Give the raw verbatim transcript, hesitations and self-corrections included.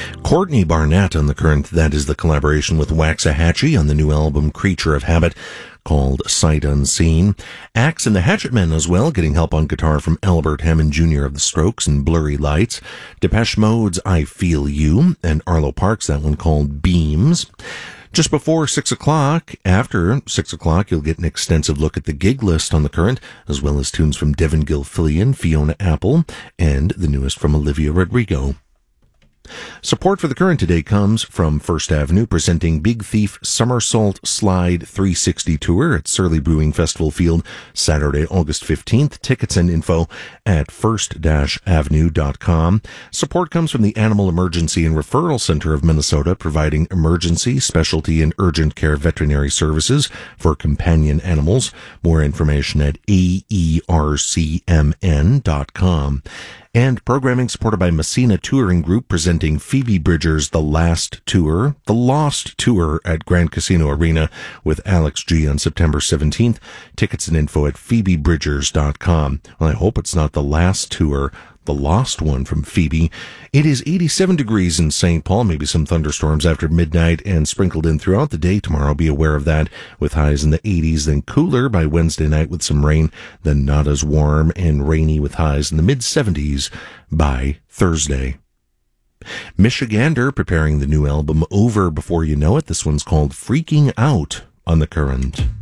Courtney Barnett on the current. That is the collaboration with Waxahachie on the new album Creature of Habit, called Sight Unseen. Axe and the Hatchetmen as well, getting help on guitar from Albert Hammond Junior of the Strokes and Blurry Lights. Depeche Mode's I Feel You, and Arlo Parks, that one called Beams. Just before six o'clock, after six o'clock, you'll get an extensive look at the gig list on the current, as well as tunes from Devin Gilfillian, Fiona Apple, and the newest from Olivia Rodrigo. Support for the current today comes from First Avenue, presenting Big Thief Somersault Slide three sixty Tour at Surly Brewing Festival Field, Saturday, August fifteenth. Tickets and info at first avenue dot com. Support comes from the Animal Emergency and Referral Center of Minnesota, providing emergency, specialty, and urgent care veterinary services for companion animals. More information at A E R C M N dot com. And programming supported by Messina Touring Group, presenting Phoebe Bridgers' The Last Tour, The Lost Tour at Grand Casino Arena with Alex G on September seventeenth. Tickets and info at phoebe bridgers dot com. Well, I hope it's not the last tour, the lost one from Phoebe. It is eighty-seven degrees in Saint Paul, maybe some thunderstorms after midnight and sprinkled in throughout the day tomorrow. Be aware of that, with highs in the eighties, then cooler by Wednesday night with some rain, then not as warm and rainy with highs in the mid-seventies by Thursday. Michigander preparing the new album Over Before You Know It. This one's called Freaking Out on the current.